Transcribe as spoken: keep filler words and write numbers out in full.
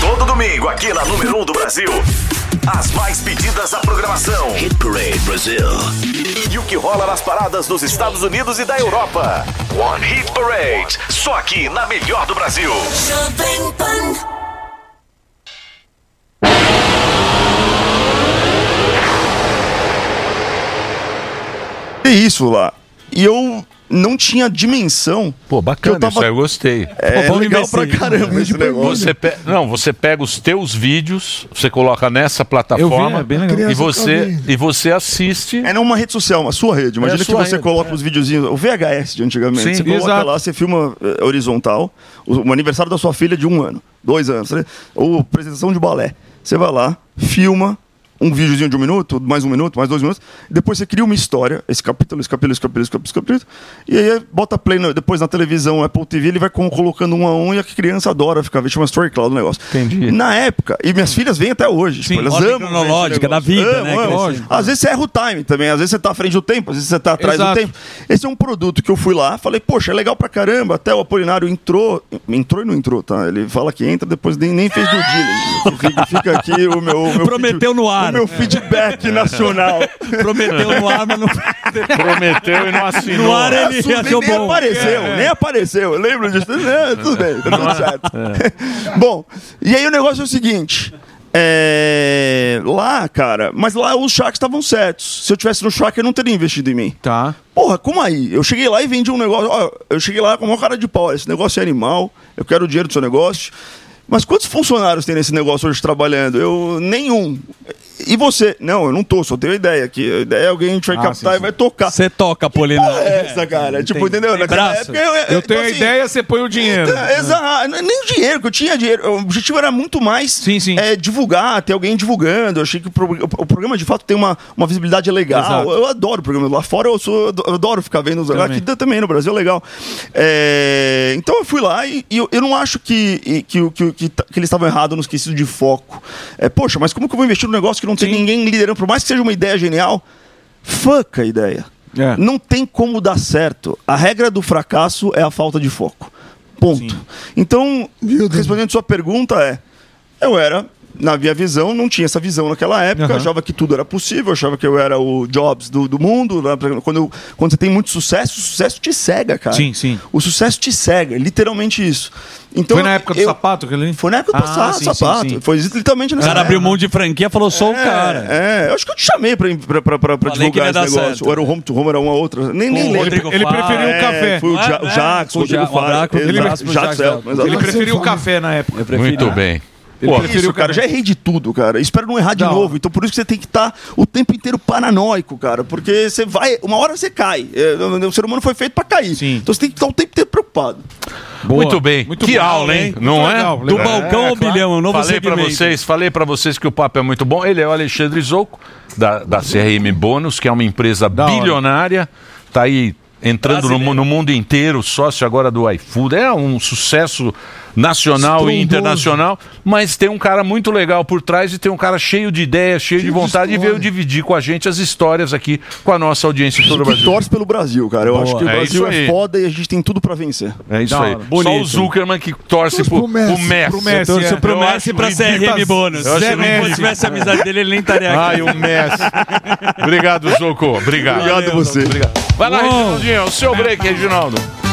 Todo domingo, aqui na número um do Brasil. As mais pedidas da programação. Hit Parade Brasil. E o que rola nas paradas dos Estados Unidos e da Europa. One Hit Parade. Só aqui na melhor do Brasil. Jovem Pan. É isso lá. E eu não tinha dimensão. Pô, bacana, eu tava... isso aí eu gostei. É Pô, legal pra caramba esse negócio. Você pe... Não, você pega os teus vídeos, você coloca nessa plataforma vi, é bem legal. e, você, e você assiste. É numa rede social, uma sua rede. Imagina é que você rede, coloca é. os videozinhos, o V H S de antigamente. Sim, você coloca exato. lá, você filma uh, horizontal, o, o aniversário da sua filha de um ano, dois anos, né? Ou apresentação de balé. Você vai lá, filma um videozinho de um minuto, mais um minuto, mais dois minutos, depois você cria uma história, esse capítulo, esse capítulo, esse capítulo, esse capítulo, esse capítulo, e aí bota play no, depois na televisão, Apple T V, ele vai colocando um a um e a criança adora ficar vendo, chama Story Cloud o negócio. Entendi. Na época, e minhas filhas vêm até hoje, Sim, tipo, elas amam cronológica da vida, amam, né? Amam. Às vezes você erra o time também, às vezes você tá à frente do tempo, às vezes você tá atrás Exato. do tempo. Esse é um produto que eu fui lá, falei, poxa, é legal pra caramba, até o Apolinário entrou, entrou e não entrou, tá? Ele fala que entra, depois nem, nem fez do dia. Fica, fica aqui o meu... O meu Prometeu feed, no ar. O meu feedback nacional. Prometeu no ar, mas não... Prometeu e não assinou. No ar ele Assume, achou nem, nem bom. apareceu, é. nem apareceu. Eu lembro disso. É, tudo bem, tá tudo certo. É. Bom, e aí o negócio é o seguinte... É... Lá, cara, mas lá os Sharks estavam certos. Se eu tivesse no Shark, eu não teria investido em mim. Tá. Porra, como aí? Eu cheguei lá e vendi um negócio. Ó, eu cheguei lá com uma cara de pau. Esse negócio é animal, eu quero o dinheiro do seu negócio. Mas quantos funcionários tem nesse negócio hoje trabalhando? Eu, nenhum. E você? Não, eu não tô, só tenho ideia. Que a ideia é alguém a gente vai ah, captar sim, sim. e vai tocar. Você toca, Apolinário. É essa, cara. É, tipo, tem, entendeu? Tem Naquela braço. época eu, eu, eu tenho então, a ideia, você põe o dinheiro. Exato. Nem o dinheiro, que eu tinha dinheiro. O objetivo era muito mais sim, sim. É, divulgar, ter alguém divulgando. Eu achei que o, pro, o programa de fato tem uma, uma visibilidade legal. Exato. Eu adoro o programa. Lá fora eu, sou, eu adoro ficar vendo os lugares. Aqui também no Brasil é legal. É, então eu fui lá e, e eu, eu não acho que, que, que, que, que eles estavam errados nos quesitos de foco. É, poxa, mas como que eu vou investir num negócio que não tem sim. ninguém liderando? Por mais que seja uma ideia genial, fuck a ideia. É. Não tem como dar certo. A regra do fracasso é a falta de foco. Ponto. Sim. Então, respondendo a sua pergunta, é: eu era, na minha visão, não tinha essa visão naquela época, uhum. achava que tudo era possível, achava que eu era o Jobs do, do mundo. Quando, eu, quando você tem muito sucesso, o sucesso te cega, cara. Sim, sim. O sucesso te cega, literalmente isso. Então, foi na época do eu, sapato? Que ele... Foi na época do ah, sim, sapato. Sim, sim. Foi literalmente nessa O cara abriu mão de franquia e falou, sou é, o cara. É, eu acho que eu te chamei pra, pra, pra, pra, pra divulgar esse negócio. Certo. Ou era o Home to Home, era uma outra. Nem, nem lembro. Ele, ele preferiu o café. É, foi o, ja, o Jackson, o Rodrigo Fara. Ele preferiu o café na época. Muito bem. Pô, isso, cara, já errei de tudo, cara. Espero não errar de não. novo. Então, por isso que você tem que estar tá o tempo inteiro paranoico, cara. Porque você vai... Uma hora você cai. O ser humano foi feito pra cair. Sim. Então, você tem que estar o tempo inteiro preocupado. Boa. Muito bem. Muito que aula, hein? Não muito é? Legal, Do legal. balcão é, ao bilhão, um novo falei segmento. Pra vocês, falei pra vocês que o papo é muito bom. Ele é o Alexandre Zocco, da, da C R M Bônus, que é uma empresa da bilionária. Hora. Tá aí entrando no, no mundo inteiro, sócio agora do iFood. É um sucesso nacional Estrondoso. e internacional, mas tem um cara muito legal por trás e tem um cara cheio de ideias, cheio, cheio de vontade de e veio dividir com a gente as histórias aqui com a nossa audiência em todo o Brasil. Que torce pelo Brasil, cara. Eu Boa. acho que o é Brasil é foda e a gente tem tudo pra vencer. É isso Não, aí. Bonito. Só o Zuckerman que torce pro, pro Messi. Messi. Pro Messi, eu torço é. pro Messi e pra C R M Bônus. Se não tivesse a amizade dele, ele nem estaria aqui. Ai, o Messi. Obrigado, Zocco. Obrigado. Obrigado a você. Obrigado. Vai lá, Reginaldinho. O seu break, Reginaldo.